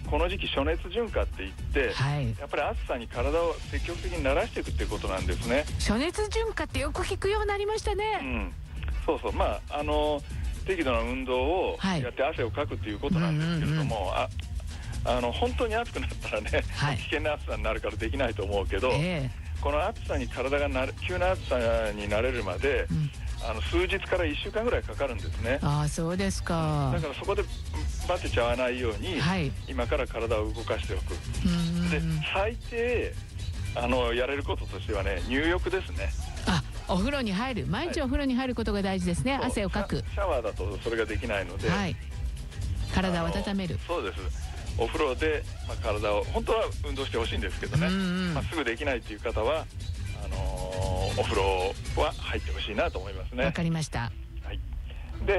この時期暑熱順化って言って、 はい、 やっぱり暑さに体を積極的に慣らしていくっていうことなんですね。 暑熱順化ってよく聞くようになりましたね。 そうそう、適度な運動をやって汗をかくっていうことなんですけれども、本当に暑くなったらね、危険な暑さになるからできないと思うけど、この暑さに体が急な暑さに慣れるまで、数日から1週間ぐらいかかるんですね。 ああ、そうですか。 だからそこでバテちゃわないように、今から体を動かしておく。で、最低やれることとしてはね、入浴ですね。 お風呂に入る、毎日お風呂に入ることが大事ですね。汗をかく。 シャワーだとそれができないので、 体を温める。 そうです。お風呂で、体を本当は運動してほしいんですけどね、すぐできないという方はお風呂は入ってほしいなと思いますね。 わかりました。 で、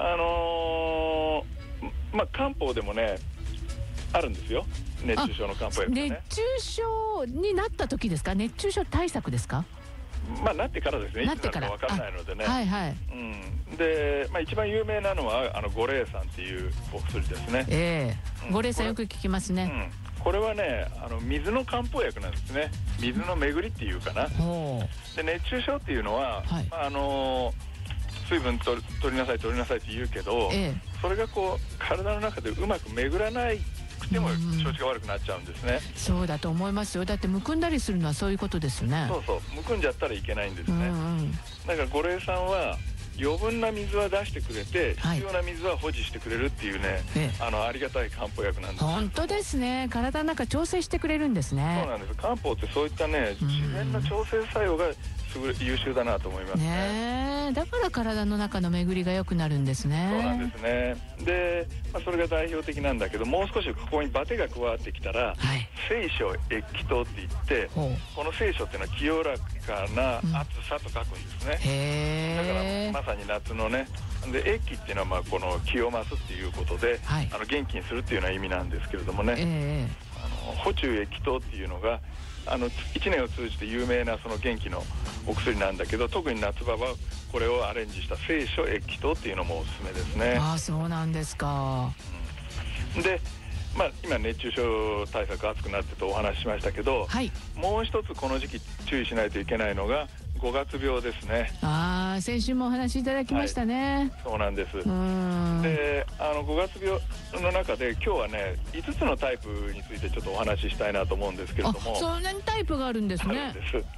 漢方でもねあるんですよ、熱中症の漢方薬がね。 熱中症になった時ですか？熱中症対策ですか？ なってからですね。 なってからいつなるか分からないのでね。で、一番有名なのは五苓散っていうお薬ですね。 五苓散よく聞きますね。 これはね、水の漢方薬なんですね。水の巡りっていうかな。で、熱中症っていうのは、水分取りなさいって言うけど、それがこう体の中でうまく巡らないくても調子が悪くなっちゃうんですね。 そうだと思いますよ。だってむくんだりするのはそういうことですよね。 そうそう、むくんじゃったらいけないんですね。だから五苓散は余分な水は出してくれて、必要な水は保持してくれるっていうね、ありがたい漢方薬なんです。 本当ですね。体の中調整してくれるんですね。 そうなんです。漢方ってそういったね、自然の調整作用が優秀だなと思いますね。 だから体の中の巡りが良くなるんですね。 そうなんですね。で、それが代表的なんだけど、もう少しここにバテが加わってきたら、清暑液気湯って言って、この清暑っていうのは清らかな暑さと書くんですね。だからまさに夏のね、で液気っていうのはこの気を増すっていうことで、元気にするっていうような意味なんですけれどもね、補中液気湯っていうのが1年を通じて有名なその元気のお薬なんだけど、特に夏場はこれをアレンジした清暑液気湯っていうのもおすすめですね。 そうなんですか。 で、今熱中症対策暑くなってとお話ししましたけど、もう一つこの時期注意しないといけないのが5月病ですね。 先週もお話しいただきましたね。 そうなんです。で、5月病の中で今日はね、5つのタイプについてちょっとお話ししたいなと思うんですけれども。 そんなにタイプがあるんですね。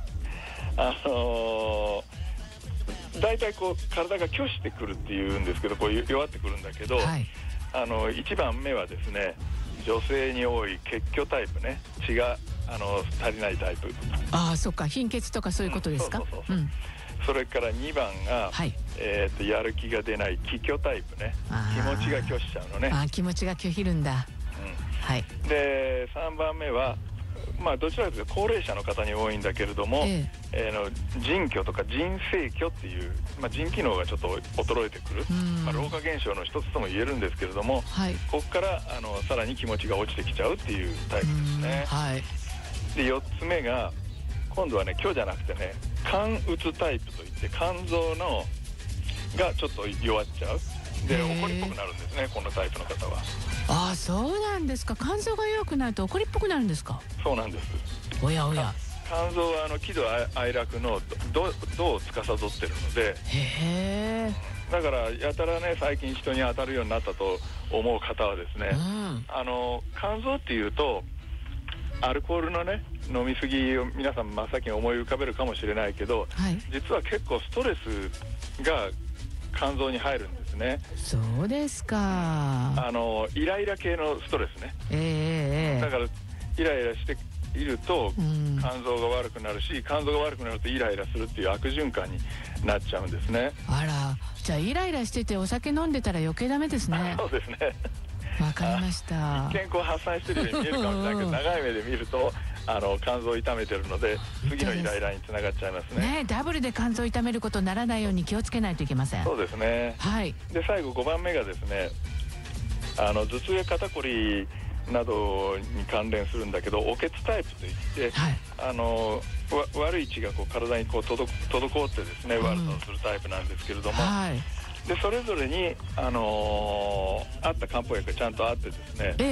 大体こう体が拒してくるっていうんですけど、こう弱ってくるんだけど、1番目はですね、女性に多い血虚タイプね。血が足りないタイプ。 そっか、貧血とかそういうことですか。 それから2番が、やる気が出ない気虚タイプね。気持ちが拒否しちゃうのね。 気持ちが拒否るんだ。 で、3番目はどちらかというと高齢者の方に多いんだけれども、腎虚とか腎性虚っていう、腎機能がちょっと衰えてくる、老化現象の一つとも言えるんですけれども、ここからさらに気持ちが落ちてきちゃうっていうタイプですね。で、4つ目が今度はね、虚じゃなくてね、肝うつタイプといって、肝臓のがちょっと弱っちゃう。で、怒りっぽくなるんですね、このタイプの方は。 そうなんですか。肝臓が弱くなると怒りっぽくなるんですか。 そうなんです。 おやおや。 肝臓は喜怒哀楽の度を司ってるので、だからやたらね、最近人に当たるようになったと思う方はですね、肝臓っていうとアルコールのね、飲み過ぎを皆さん真っ先に思い浮かべるかもしれないけど、実は結構ストレスが肝臓に入るんですね。 そうですか。 イライラ系のストレスね。だからイライラしていると肝臓が悪くなるし、肝臓が悪くなるとイライラするっていう悪循環になっちゃうんですね。 じゃあイライラしててお酒飲んでたら余計ダメですね。 そうですね。 わかりました。 一見こう発散してるように見えるかもしれないけど、長い目で見ると肝臓を痛めてるので、次のイライラにつながっちゃいますね。 ダブルで肝臓を痛めることにならないように気をつけないといけません。 そうですね。で、最後5番目がですね、頭痛や肩こりなどに関連するんだけど、おけつタイプといって、悪い血がこう体にこう滞ってですね、悪さをするタイプなんですけれども、でそれぞれに合った漢方薬がちゃんとあってですね、